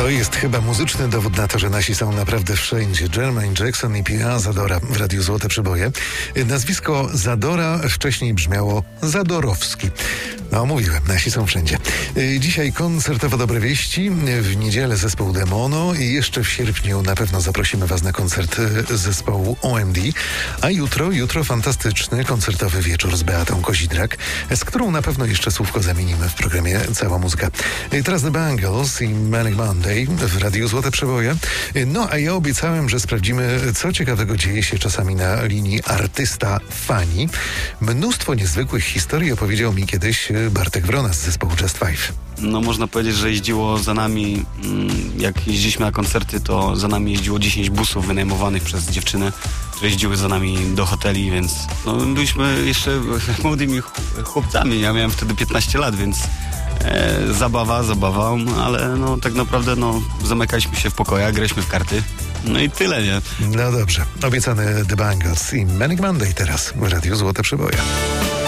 To jest chyba muzyczny dowód na to, że nasi są naprawdę wszędzie. Jermaine Jackson i Pia Zadora w Radiu Złote Przeboje. Nazwisko Zadora wcześniej brzmiało Zadorowski. No, mówiłem, nasi są wszędzie. Dzisiaj koncertowo dobre wieści, w niedzielę zespół Demono i jeszcze w sierpniu na pewno zaprosimy Was na koncert zespołu OMD, a jutro fantastyczny koncertowy wieczór z Beatą Kozidrak, z którą na pewno jeszcze słówko zamienimy w programie Cała Muzyka. Teraz The Bangles i Manic Monday w Radiu Złote Przeboje. No, a ja obiecałem, że sprawdzimy, co ciekawego dzieje się czasami na linii artysta-fani. Mnóstwo niezwykłych historii opowiedział mi kiedyś Bartek Wrona z zespołu Just Five. No, można powiedzieć, że jeździło za nami, jak jeździliśmy na koncerty, to za nami jeździło 10 busów wynajmowanych przez dziewczyny, które jeździły za nami do hoteli, więc no, byliśmy jeszcze młodymi chłopcami. Ja miałem wtedy 15 lat, więc zabawa, ale no tak naprawdę no zamykaliśmy się w pokojach, graliśmy w karty. No i tyle, nie? No dobrze. Obiecany The Bangles i Manic Monday teraz w Radiu Złote Przeboje.